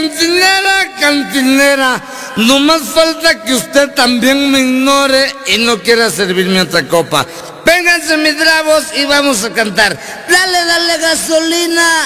cantinera, cantinera. No más falta que usted también me ignore y no quiera servirme otra copa. Vénganse mis bravos y vamos a cantar. Dale, dale gasolina.